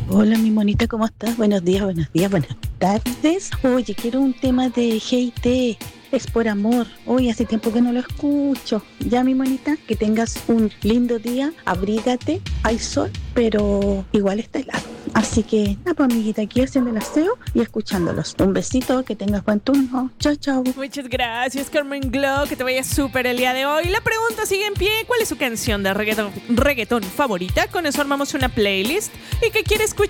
Hola, mi monita, ¿cómo estás? Buenos días, buenas tardes. Oye, quiero un tema de GT. Es por amor. Oye, hace tiempo que no lo escucho. Ya, mi monita, que tengas un lindo día. Abrígate. Hay sol, pero igual está helado. Así que, nada, pues, amiguita, aquí haciendo el aseo y escuchándolos. Un besito, que tengas buen turno. Chao, chao. Muchas gracias, Carmen Glow. Que te vaya súper el día de hoy. La pregunta sigue en pie. ¿Cuál es su canción de reggaetón favorita? Con eso armamos una playlist. ¿Y qué quiere escuchar?